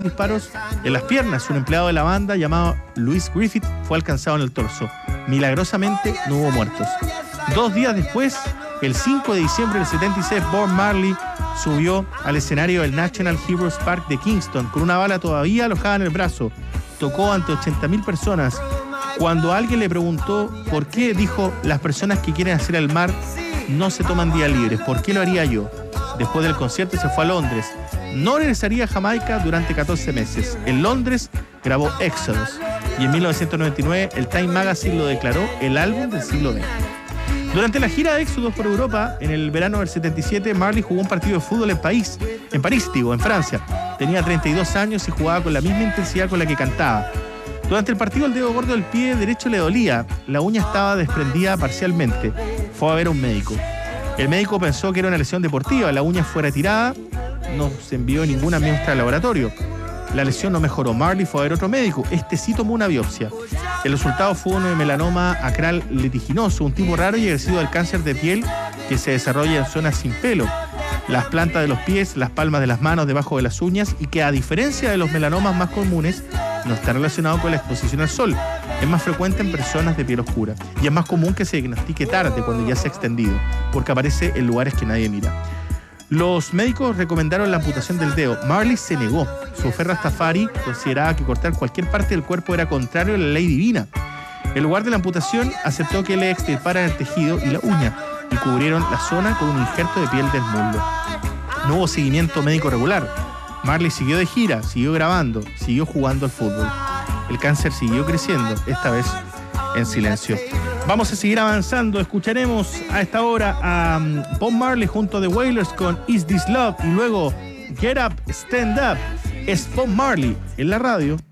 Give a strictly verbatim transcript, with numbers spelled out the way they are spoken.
disparos en las piernas. Un empleado de la banda llamado Louis Griffith fue alcanzado en el torso. Milagrosamente no hubo muertos. Dos días después, el cinco de diciembre del setenta y seis, Bob Marley subió al escenario del National Heroes Park de Kingston con una bala todavía alojada en el brazo. Tocó ante ochenta mil personas. Cuando alguien le preguntó por qué, dijo: las personas que quieren hacer el mar no se toman días libres. ¿Por qué lo haría yo? Después del concierto se fue a Londres. No regresaría a Jamaica durante catorce meses. En Londres grabó Exodus y en mil novecientos noventa y nueve el Time Magazine lo declaró el álbum del siglo veinte. Durante la gira de Exodus por Europa, en el verano del setenta y siete, Marley jugó un partido de fútbol en París, en París, digo, en Francia. Tenía treinta y dos años y jugaba con la misma intensidad con la que cantaba. Durante el partido el dedo gordo del pie derecho le dolía, la uña estaba desprendida parcialmente. Fue a ver a un médico. El médico pensó que era una lesión deportiva, la uña fue retirada, no se envió ninguna muestra al laboratorio. La lesión no mejoró. Marley fue a ver otro médico. Este sí tomó una biopsia. El resultado fue un melanoma acral litiginoso, un tipo raro y agresivo del cáncer de piel que se desarrolla en zonas sin pelo, las plantas de los pies, las palmas de las manos, debajo de las uñas, y que, a diferencia de los melanomas más comunes, no está relacionado con la exposición al sol. Es más frecuente en personas de piel oscura y es más común que se diagnostique tarde, cuando ya se ha extendido, porque aparece en lugares que nadie mira. Los médicos recomendaron la amputación del dedo. Marley se negó. Su fe rastafari consideraba que cortar cualquier parte del cuerpo era contrario a la ley divina. En lugar de la amputación, aceptó que le extirparan el tejido y la uña y cubrieron la zona con un injerto de piel del muslo. No hubo seguimiento médico regular. Marley siguió de gira, siguió grabando, siguió jugando al fútbol. El cáncer siguió creciendo, esta vez en silencio. Vamos a seguir avanzando. Escucharemos a esta hora a Bob Marley junto a The Wailers con Is This Love y luego Get Up, Stand Up. Es Bob Marley en la radio.